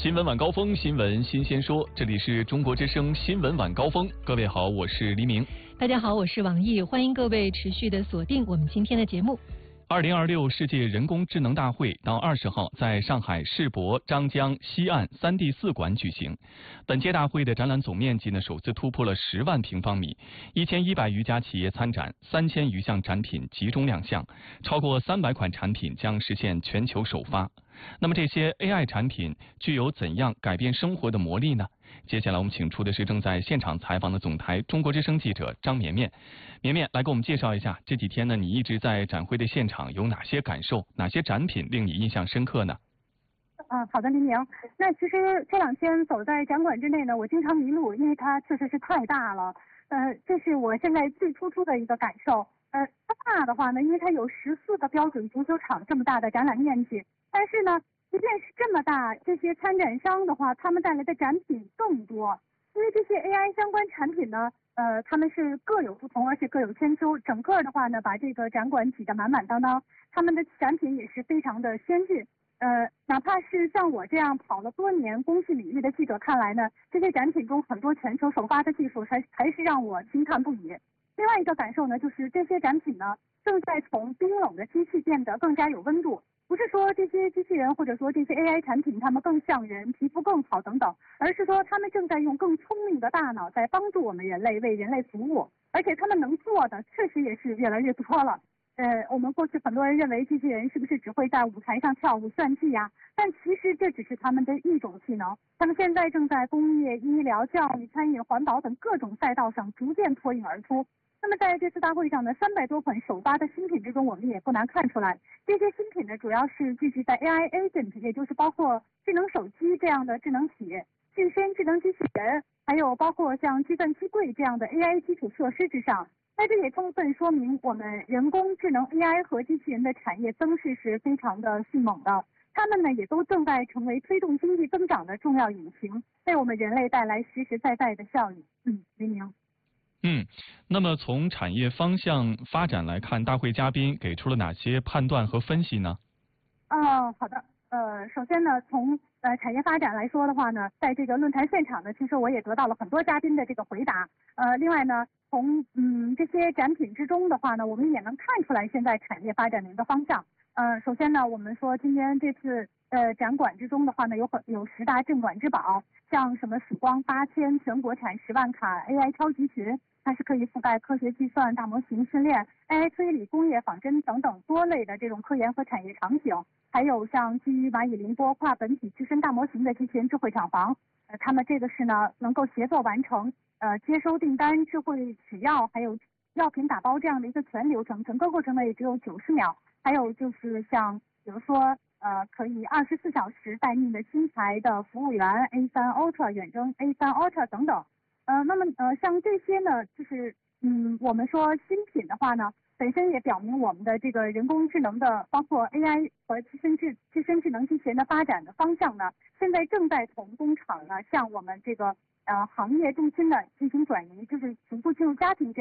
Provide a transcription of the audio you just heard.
新闻晚高峰，新闻新鲜说，这里是中国之声新闻晚高峰。各位好，我是黎明。 大家好，我是王毅，欢迎各位持续的锁定我们今天的节目。 2026世界人工智能大会到20号在上海世博、张江、西岸3D4馆举行。本届大会的展览总面积首次突破了10万平方米，1100余家企业参展，3000余项展品集中亮相，超过300款产品将实现全球首发。那么这些 AI 产品具有怎样改变生活的魔力呢？接下来我们请出的是正在现场采访的总台中国之声记者张绵绵。绵绵来给我们介绍一下，这几天你一直在展会的现场有哪些感受，哪些展品令你印象深刻呢？ 好的，黎明。那其实这2天走在展馆之内呢，我经常迷路，因为它确实是太大了。这是我现在最突出的一个感受。它大的话呢，因为它有14个标准足球场这么大的展览面积，但是呢，即便是这么大，这些参展商的话，他们带来的展品更多。因为这些 AI 相关产品呢，他们是各有不同，而且各有千秋。整个的话呢，把这个展馆挤得满满当当，他们的展品也是非常的先进。哪怕是像我这样跑了多年工信领域的记者看来呢，这些展品中很多全球首发的技术还是让我惊叹不已。另外一个感受呢，就是这些展品呢，正在从冰冷的机器变得更加有温度。不是说这些机器人或者说这些 AI 产品它们更像人，皮肤更好等等，而是说他们正在用更聪明的大脑在帮助我们人类，为人类服务，而且他们能做的确实也是越来越多了。我们过去很多人认为机器人是不是只会在舞台上跳舞炫技呀？但其实这只是他们的一种技能，他们现在正在工业、医疗、教育、餐饮、环保等各种赛道上逐渐脱颖而出。那么在这次大会上呢，300多款首发的新品之中，我们也不难看出来，这些新品呢主要是聚集在 AI agent， 也就是包括智能手机这样的智能体、具身智能机器人，还有包括像计算机柜这样的 AI 基础设施之上。那这也充分说明我们人工智能 AI 和机器人的产业增势是非常的迅猛的，它们呢也都正在成为推动经济增长的重要引擎，为我们人类带来实实在在的效益。黎明。 那么从产业方向发展来看，大会嘉宾给出了哪些判断和分析呢？ 好的。首先呢，从产业发展来说的话呢，在这个论坛现场呢，其实我也得到了很多嘉宾的这个回答。另外呢，从这些展品之中的话呢，我们也能看出来现在产业发展的一个方向。首先呢，我们说今天这次展馆之中的话呢，有10大镇馆之宝，像什么曙光8000，全国产10万卡 AI 超级群，它是可以覆盖科学计算、大模型训练、AI 推理、工业仿真等等多类的这种科研和产业场景。还有像基于蚂蚁凌波跨本体自身大模型的机器人智慧厂房，他们这个是呢能够协作完成接收订单、智慧取药，还有药品打包这样的一个全流程，整个过程呢也只有90秒。还有就是像比如说可以24小时待命的新材的服务员 A3 Ultra 远征 A3 Ultra 等等。那么像这些呢，就是我们说新品的话呢，本身也表明我们的这个人工智能的，包括 AI 和自身智能机器人的发展的方向呢，现在正在从工厂呢向我们这个行业重心呢进行转移，就是逐步进入家庭这样。